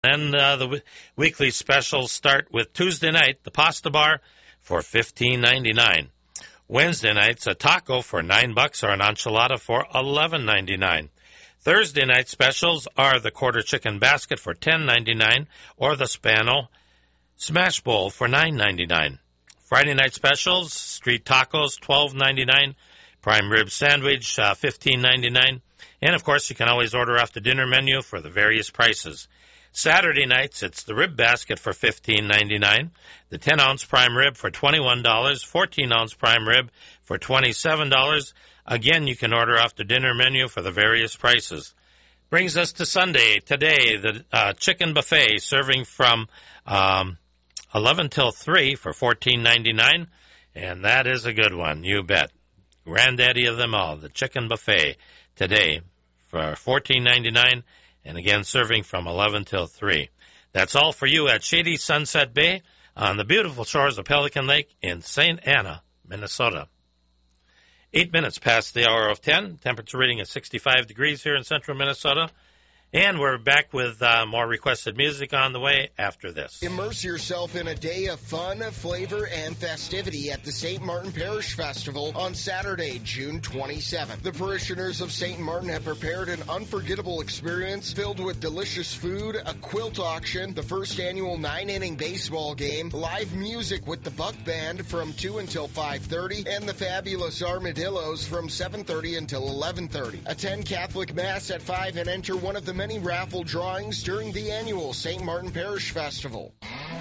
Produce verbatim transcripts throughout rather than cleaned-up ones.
And uh, the w- weekly specials start with Tuesday night, the pasta bar for fifteen ninety-nine. Wednesday night's a taco for nine bucks or an enchilada for eleven ninety-nine. Thursday night specials are the quarter chicken basket for ten ninety-nine or the Spano smash bowl for nine ninety-nine. Friday night specials, street tacos twelve ninety-nine, prime rib sandwich uh, fifteen ninety-nine, and of course you can always order off the dinner menu for the various prices. Saturday nights, it's the rib basket for fifteen ninety-nine, the ten ounce prime rib for twenty-one dollars, fourteen ounce prime rib for twenty-seven dollars. Again, you can order off the dinner menu for the various prices. Brings us to Sunday. Today, the uh, chicken buffet serving from um, eleven till three for fourteen ninety-nine, and that is a good one, you bet. Granddaddy of them all, the chicken buffet today for fourteen ninety-nine. And again, serving from eleven till three. That's all for you at Shady Sunset Bay on the beautiful shores of Pelican Lake in Saint Anna, Minnesota. Eight minutes past the hour of ten. Temperature reading is sixty-five degrees here in central Minnesota. And we're back with uh, more requested music on the way after this. Immerse yourself in a day of fun, flavor, and festivity at the Saint Martin Parish Festival on Saturday, June twenty-seventh. The parishioners of Saint Martin have prepared an unforgettable experience filled with delicious food, a quilt auction, the first annual nine-inning baseball game, live music with the Buck Band from two until five thirty, and the Fabulous Armadillos from seven thirty until eleven thirty. Attend Catholic Mass at five and enter one of the many raffle drawings during the annual Saint Martin Parish Festival.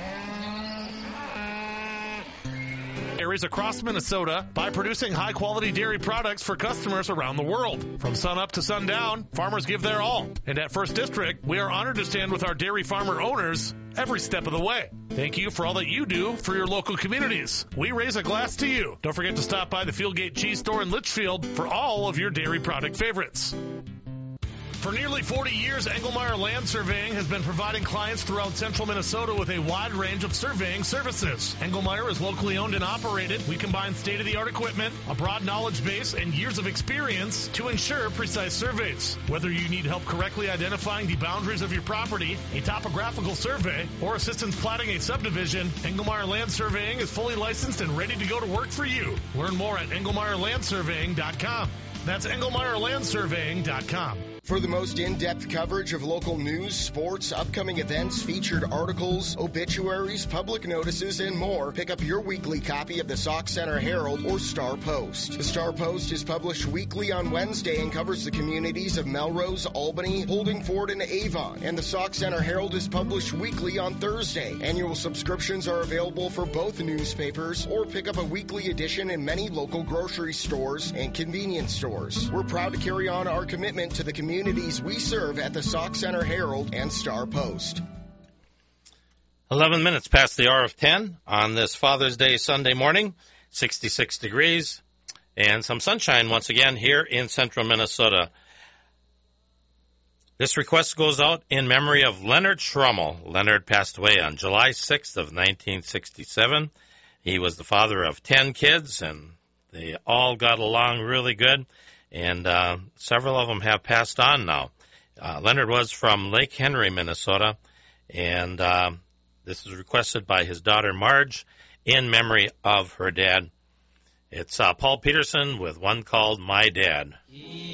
Dairies across Minnesota by producing high-quality dairy products for customers around the world. From sunup to sundown, farmers give their all. And at First District, we are honored to stand with our dairy farmer owners every step of the way. Thank you for all that you do for your local communities. We raise a glass to you. Don't forget to stop by the Fieldgate Cheese Store in Litchfield for all of your dairy product favorites. For nearly forty years, Engelmeyer Land Surveying has been providing clients throughout central Minnesota with a wide range of surveying services. Engelmeyer is locally owned and operated. We combine state-of-the-art equipment, a broad knowledge base, and years of experience to ensure precise surveys. Whether you need help correctly identifying the boundaries of your property, a topographical survey, or assistance plotting a subdivision, Engelmeyer Land Surveying is fully licensed and ready to go to work for you. Learn more at engelmeyer land surveying dot com. That's engelmeyer land surveying dot com. For the most in-depth coverage of local news, sports, upcoming events, featured articles, obituaries, public notices, and more, pick up your weekly copy of the Sauk Center Herald or Star Post. The Star Post is published weekly on Wednesday and covers the communities of Melrose, Albany, Holdingford, and Avon. And the Sauk Center Herald is published weekly on Thursday. Annual subscriptions are available for both newspapers, or pick up a weekly edition in many local grocery stores and convenience stores. We're proud to carry on our commitment to the community communities we serve at the Sauk Center Herald and Star Post. eleven minutes past the hour of ten on this Father's Day Sunday morning, sixty-six degrees, and some sunshine once again here in central Minnesota. This request goes out in memory of Leonard Schrummel. Leonard passed away on July sixth of nineteen sixty-seven. He was the father of ten kids, and they all got along really good. And uh, several of them have passed on now. Uh, Leonard was from Lake Henry, Minnesota, and uh, this is requested by his daughter Marge in memory of her dad. It's uh, Paul Peterson with one called My Dad.